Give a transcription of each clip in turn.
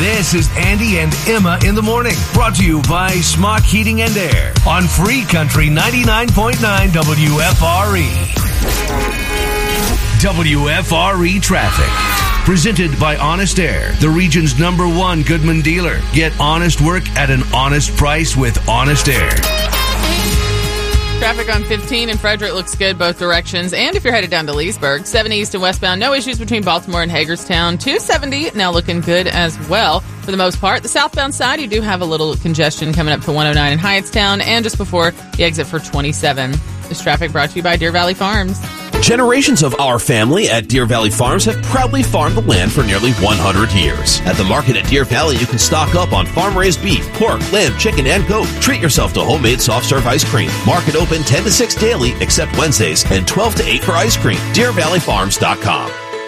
This is Andy and Emma in the morning, brought to you by Smock Heating and Air on Free Country 99.9 WFRE. WFRE traffic. Presented by Honest Air, the region's #1 Goodman dealer. Get honest work at an honest price with Honest Air. Traffic on 15 in Frederick looks good both directions. And if you're headed down to Leesburg, 70 east and westbound, no issues between Baltimore and Hagerstown. 270 now looking good as well for the most part. The southbound side, you do have a little congestion coming up to 109 in Hyattstown and just before the exit for 27. This traffic brought to you by Deer Valley Farms. Generations of our family at Deer Valley Farms have proudly farmed the land for nearly 100 years. At the market at Deer Valley, you can stock up on farm-raised beef, pork, lamb, chicken, and goat. Treat yourself to homemade soft-serve ice cream. Market open 10 to 6 daily, except Wednesdays, and 12 to 8 for ice cream. DeerValleyFarms.com.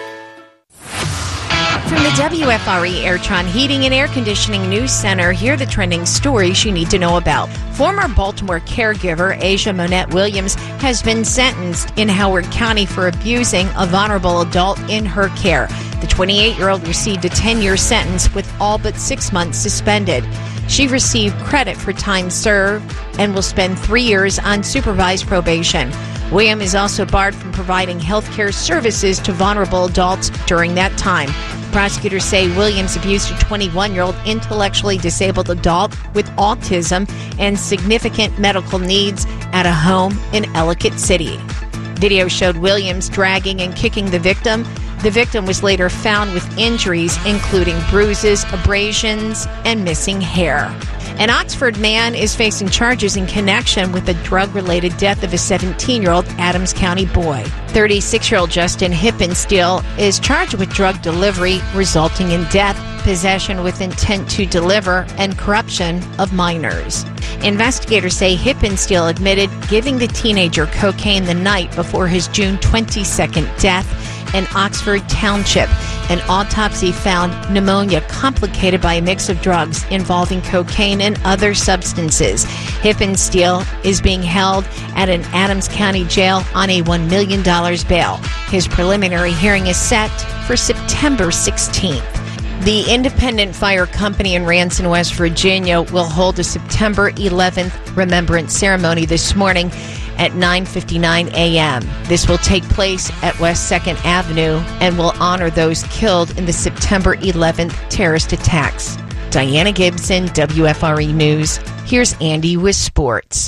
From the WFRE Airtron Heating and Air Conditioning News Center, here are the trending stories you need to know about. Former Baltimore caregiver Asia Monette Williams has been sentenced in Howard County for abusing a vulnerable adult in her care. The 28-year-old received a 10-year sentence with all but 6 months suspended. She received credit for time served and will spend 3 years on supervised probation. Williams is also barred from providing health care services to vulnerable adults during that time. Prosecutors say Williams abused a 21-year-old intellectually disabled adult with autism and significant medical needs at a home in Ellicott City. Video showed Williams dragging and kicking the victim. The victim was later found with injuries including bruises, abrasions, and missing hair. An Oxford man is facing charges in connection with the drug-related death of a 17-year-old Adams County boy. 36-year-old Justin Hippensteel is charged with drug delivery resulting in death, possession with intent to deliver, and corruption of minors. Investigators say Hippensteel admitted giving the teenager cocaine the night before his June 22nd death in Oxford Township. An autopsy found pneumonia complicated by a mix of drugs involving cocaine and other substances. Hippensteel is being held at an Adams County jail on a $1 million bail. His preliminary hearing is set for September 16th. The Independent Fire Company in Ranson, West Virginia will hold a September 11th remembrance ceremony this morning at 9:59 a.m. This will take place at West 2nd Avenue and will honor those killed in the September 11th terrorist attacks. Diana Gibson, WFRE News. Here's Andy with sports.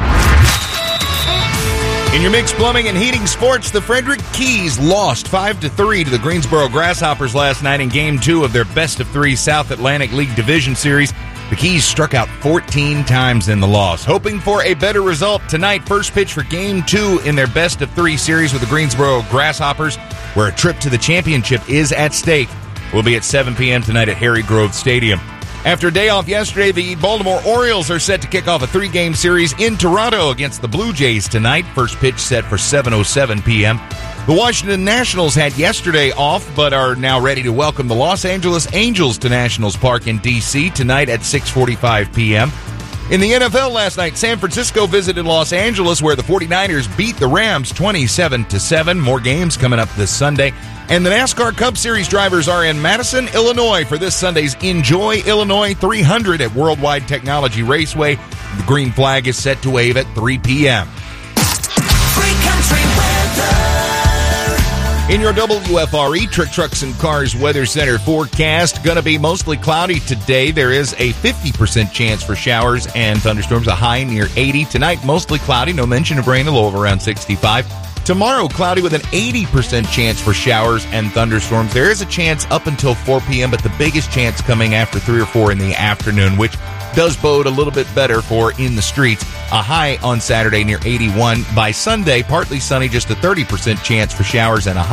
In your mixed plumbing and heating sports, the Frederick Keys lost 5-3 to the Greensboro Grasshoppers last night in Game 2 of their best-of-3 South Atlantic League Division Series. The Keys struck out 14 times in the loss. Hoping for a better result tonight, first pitch for Game 2 in their best-of-3 series with the Greensboro Grasshoppers, where a trip to the championship is at stake, will be at 7 p.m. tonight at Harry Grove Stadium. After a day off yesterday, the Baltimore Orioles are set to kick off a 3-game series in Toronto against the Blue Jays tonight. First pitch set for 7:07 p.m. The Washington Nationals had yesterday off, but are now ready to welcome the Los Angeles Angels to Nationals Park in D.C. tonight at 6:45 p.m. In the NFL last night, San Francisco visited Los Angeles, where the 49ers beat the Rams 27-7. More games coming up this Sunday. And the NASCAR Cup Series drivers are in Madison, Illinois for this Sunday's Enjoy Illinois 300 at Worldwide Technology Raceway. The green flag is set to wave at 3 p.m. Free Country weather. In your WFRE Trick Trucks and Cars Weather Center forecast, going to be mostly cloudy today. There is a 50% chance for showers and thunderstorms, a high near 80. Tonight, mostly cloudy, no mention of rain, a low of around 65. Tomorrow, cloudy with an 80% chance for showers and thunderstorms. There is a chance up until 4 p.m., but the biggest chance coming after 3 or 4 in the afternoon, which does bode a little bit better for in the streets. A high on Saturday near 81. By Sunday, partly sunny, just a 30% chance for showers and a high